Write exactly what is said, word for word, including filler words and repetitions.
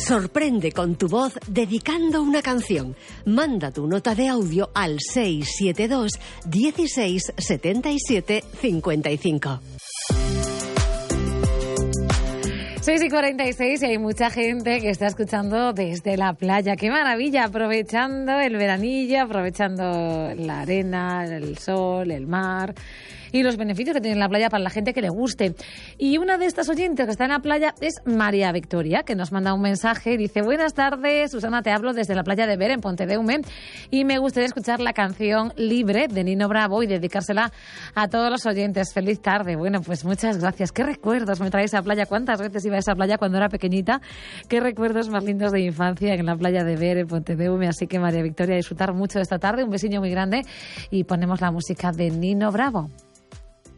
Sorprende con tu voz dedicando una canción. Manda tu nota de audio al seis siete dos, dieciséis, setenta y siete, cincuenta y cinco. seis y cuarenta y seis y hay mucha gente que está escuchando desde la playa. ¡Qué maravilla! Aprovechando el veranillo, aprovechando la arena, el sol, el mar y los beneficios que tiene la playa para la gente que le guste. Y una de estas oyentes que está en la playa es María Victoria, que nos manda un mensaje y dice: buenas tardes, Susana, te hablo desde la playa de Ver, en Pontedeume, y me gustaría escuchar la canción Libre de Nino Bravo y dedicársela a todos los oyentes. Feliz tarde. Bueno, pues muchas gracias. ¿Qué recuerdos me trae esa playa? ¿Cuántas veces iba a esa playa cuando era pequeñita? ¿Qué recuerdos más lindos de infancia en la playa de Ver, en Pontedeume? Así que, María Victoria, disfrutar mucho de esta tarde. Un besiño muy grande y ponemos la música de Nino Bravo.